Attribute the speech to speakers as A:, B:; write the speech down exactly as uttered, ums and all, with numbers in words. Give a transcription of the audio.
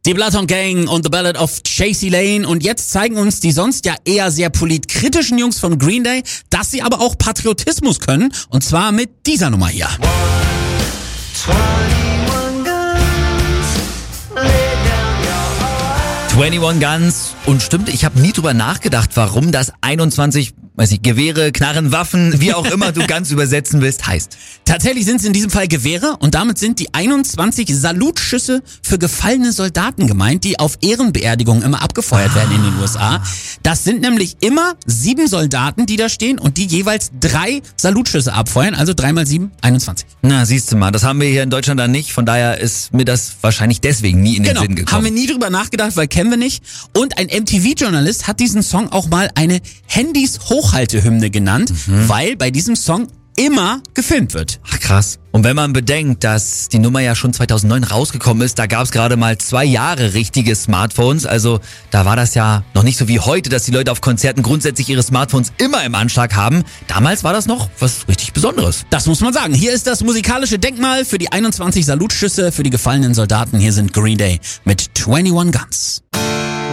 A: Die Bloodhound Gang und The Ballad of Chasey Lane. Und jetzt zeigen uns die sonst ja eher sehr politkritischen Jungs von Green Day, dass sie aber auch Patriotismus können. Und zwar mit dieser Nummer hier.
B: einundzwanzig Guns. Und stimmt, ich habe nie drüber nachgedacht, warum das einundzwanzig, weiß ich, Gewehre, Knarren, Waffen, wie auch immer du ganz übersetzen willst, heißt.
A: Tatsächlich sind es in diesem Fall Gewehre und damit sind die einundzwanzig Salutschüsse für gefallene Soldaten gemeint, die auf Ehrenbeerdigungen immer abgefeuert ah. werden in den U S A. Das sind nämlich immer sieben Soldaten, die da stehen und die jeweils drei Salutschüsse abfeuern, also drei mal sieben, einundzwanzig.
B: Na, siehst du mal, das haben wir hier in Deutschland dann nicht, von daher ist mir das wahrscheinlich deswegen nie in den
A: genau,
B: Sinn gekommen.
A: Haben wir nie drüber nachgedacht, weil kennen wir nicht. Und ein M T V-Journalist hat diesen Song auch mal eine Handys-Hochhaltehymne genannt, mhm. weil bei diesem Song immer gefilmt wird.
B: Ach krass. Und wenn man bedenkt, dass die Nummer ja schon zweitausendneun rausgekommen ist, da gab es gerade mal zwei Jahre richtige Smartphones. Also da war das ja noch nicht so wie heute, dass die Leute auf Konzerten grundsätzlich ihre Smartphones immer im Anschlag haben. Damals war das noch was richtig Besonderes.
A: Das muss man sagen. Hier ist das musikalische Denkmal für die einundzwanzig Salutschüsse für die gefallenen Soldaten. Hier sind Green Day mit einundzwanzig Guns.